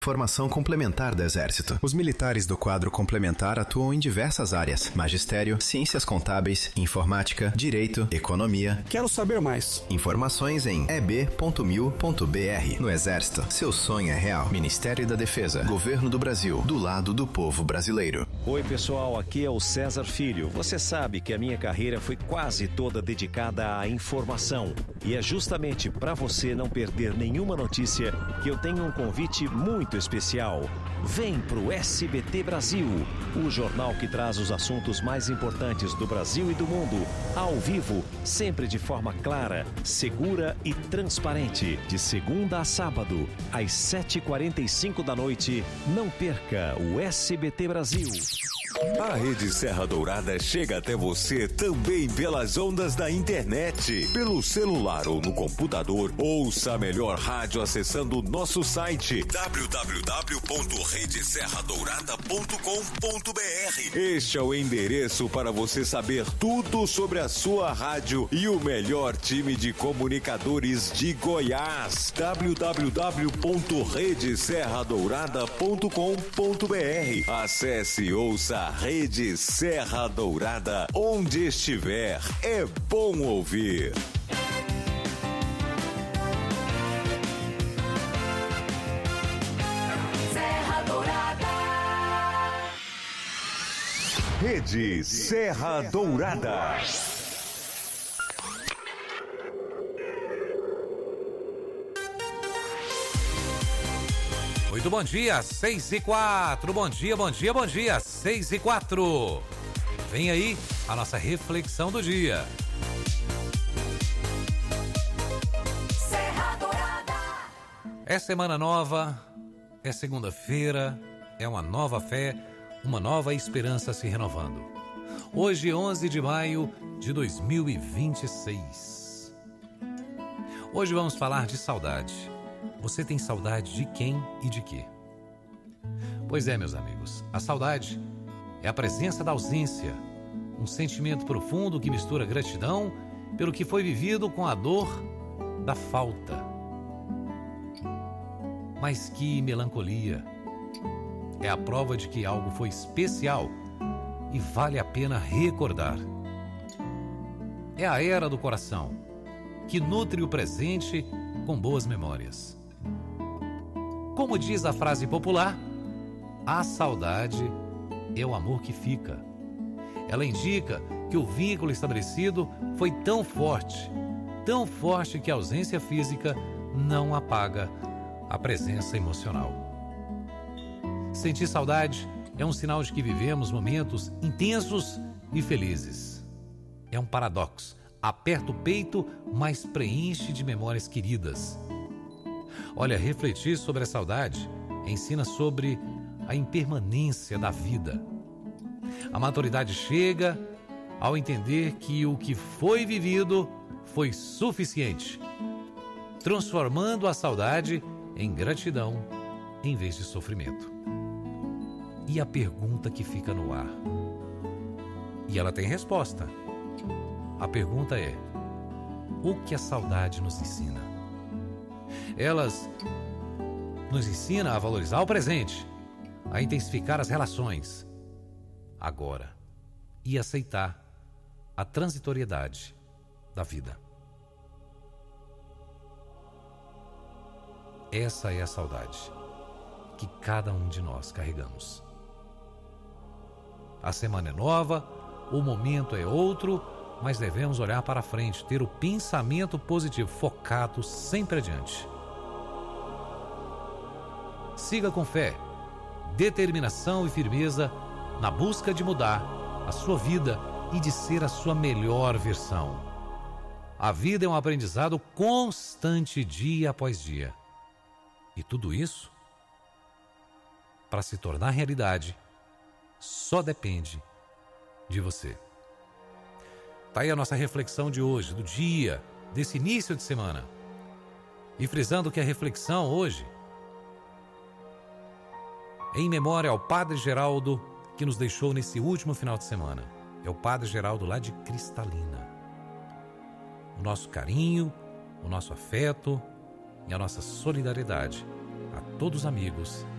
Formação complementar do Exército. Os militares do quadro complementar atuam em diversas áreas: magistério, ciências contábeis, informática, direito, economia. Quero saber mais. Informações em eb.mil.br. No Exército, seu sonho é real. Ministério da Defesa, Governo do Brasil, do lado do povo brasileiro. Oi pessoal, aqui é o César Filho. Você sabe que a minha carreira foi quase toda dedicada à informação. E é justamente para você não perder nenhuma notícia que eu tenho um convite muito especial. Vem pro SBT Brasil, o jornal que traz os assuntos mais importantes do Brasil e do mundo, ao vivo, sempre de forma clara, segura e transparente, de segunda a sábado, às 7h45 da noite. Não perca o SBT Brasil. A Rede Serra Dourada chega até você também pelas ondas da internet, pelo celular ou no computador. Ouça a melhor rádio acessando o nosso site www.redeserradourada.com.br. Este é o endereço para você saber tudo sobre a sua rádio e o melhor time de comunicadores de Goiás. www.redeserradourada.com.br. Acesse e ouça a Rede Serra Dourada onde estiver. É bom ouvir. Serra Dourada. Rede Serra Dourada. Muito bom dia, 6h04. Bom dia, 6h04. Vem aí a nossa reflexão do dia. Serra Dourada. É semana nova, é segunda-feira, é uma nova fé, uma nova esperança se renovando. Hoje, 11 de maio de 2026. Hoje vamos falar de saudade. Você tem saudade de quem e de quê? Pois é, meus amigos, a saudade é a presença da ausência, um sentimento profundo que mistura gratidão pelo que foi vivido com a dor da falta. Mas que melancolia! É a prova de que algo foi especial e vale a pena recordar. É a era do coração, que nutre o presente com boas memórias. Como diz a frase popular, a saudade é o amor que fica. Ela indica que o vínculo estabelecido foi tão forte que a ausência física não apaga a presença emocional. Sentir saudade é um sinal de que vivemos momentos intensos e felizes. É um paradoxo. Aperta o peito, mas preenche de memórias queridas. Olha, refletir sobre a saudade ensina sobre a impermanência da vida. A maturidade chega ao entender que o que foi vivido foi suficiente, transformando a saudade em gratidão em vez de sofrimento. E a pergunta que fica no ar? E ela tem resposta. A pergunta é: o que a saudade nos ensina? Elas nos ensinam a valorizar o presente, a intensificar as relações agora e aceitar a transitoriedade da vida. Essa é a saudade que cada um de nós carregamos. A semana é nova, o momento é outro, mas devemos olhar para frente, ter o pensamento positivo, focado sempre adiante. Siga com fé, determinação e firmeza na busca de mudar a sua vida e de ser a sua melhor versão. A vida é um aprendizado constante dia após dia. E tudo isso, para se tornar realidade, só depende de você. Tá aí a nossa reflexão de hoje, do dia, desse início de semana. E frisando que a reflexão hoje é em memória ao Padre Geraldo, que nos deixou nesse último final de semana. É o Padre Geraldo lá de Cristalina. O nosso carinho, o nosso afeto e a nossa solidariedade a todos amigos